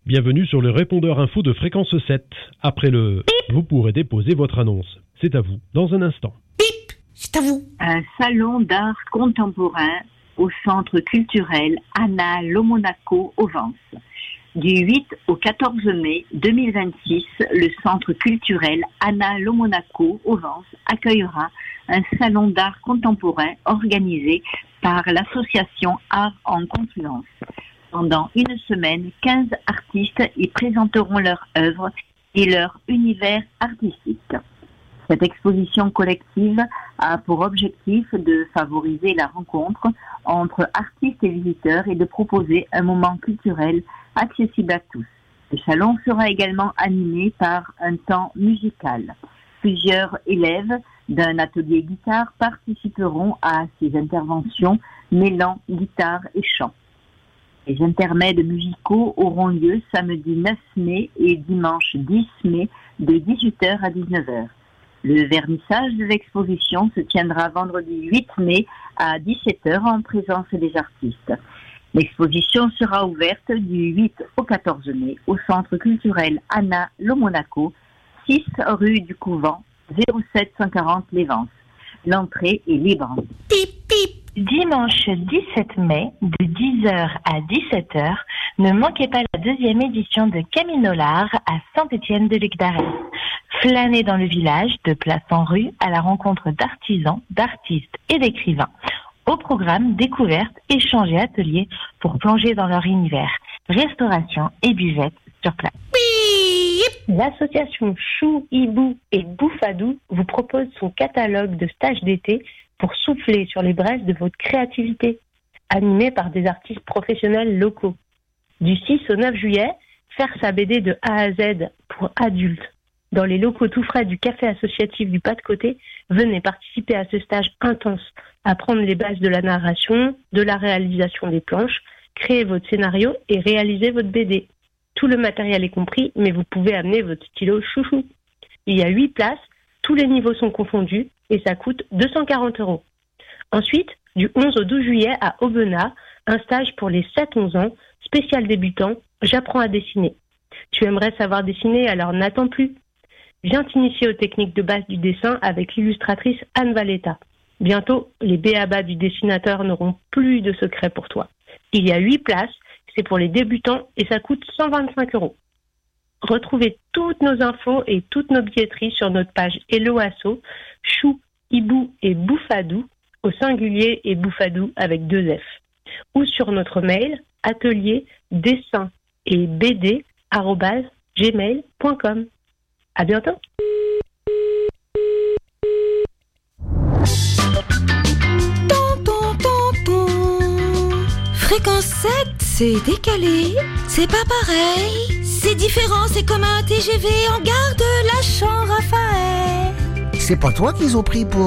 Bienvenue sur le répondeur info de Fréquence 7. Après le bip, vous pourrez déposer votre annonce. C'est à vous, dans un instant. Bip, c'est à vous. Un salon d'art contemporain au centre culturel Anna Lomonaco au Vence. Du 8 au 14 mai 2026, le centre culturel Anna Lomonaco au Vence accueillera un salon d'art contemporain organisé par l'association Art en Confluence. Pendant une semaine, 15 artistes y présenteront leurs œuvres et leur univers artistique. Cette exposition collective a pour objectif de favoriser la rencontre entre artistes et visiteurs et de proposer un moment culturel accessible à tous. Le salon sera également animé par un temps musical. Plusieurs élèves d'un atelier guitare participeront à ces interventions mêlant guitare et chant. Les intermèdes musicaux auront lieu samedi 9 mai et dimanche 10 mai de 18h à 19h. Le vernissage de l'exposition se tiendra vendredi 8 mai à 17h en présence des artistes. L'exposition sera ouverte du 8 au 14 mai au centre culturel Anna Lomonaco, 6 rue du Couvent, 07 140 Les Vences. L'entrée est libre. Pip, pip. Dimanche 17 mai, de 10h à 17h, ne manquez pas la deuxième édition de Camino-L'Art à Saint-Étienne-de-Luc-d'Arès. Flânez dans le village, de place en rue, à la rencontre d'artisans, d'artistes et d'écrivains. Au programme, découvertes, échanges et ateliers pour plonger dans leur univers. Restauration et buvette sur place. L'association Chou, Hibou et Boufadou vous propose son catalogue de stages d'été pour souffler sur les braises de votre créativité, animé par des artistes professionnels locaux. Du 6 au 9 juillet, faire sa BD de A à Z pour adultes. Dans les locaux tout frais du café associatif du Pas de Côté, venez participer à ce stage intense, apprendre les bases de la narration, de la réalisation des planches, créer votre scénario et réaliser votre BD. Tout le matériel est compris, mais vous pouvez amener votre stylo chouchou. Il y a 8 places, tous les niveaux sont confondus et ça coûte 240 €. Ensuite, du 11 au 12 juillet à Aubenas, un stage pour les 7-11 ans, spécial débutant, j'apprends à dessiner. Tu aimerais savoir dessiner, alors n'attends plus. Viens t'initier aux techniques de base du dessin avec l'illustratrice Anne Valletta. Bientôt, les b.a.-ba du dessinateur n'auront plus de secrets pour toi. Il y a 8 places, c'est pour les débutants et ça coûte 125 €. Retrouvez toutes nos infos et toutes nos billetteries sur notre page Hello Asso, Chou, Hibou et Boufadou, au singulier et Boufadou avec 2 F. Ou sur notre mail, atelier, dessin et bd@gmail.com. À bientôt. Fréquence 7, c'est décalé, c'est pas pareil, c'est différent, c'est comme un TGV en gare de Lachan-Raphaël. C'est pas toi qu'ils ont pris pour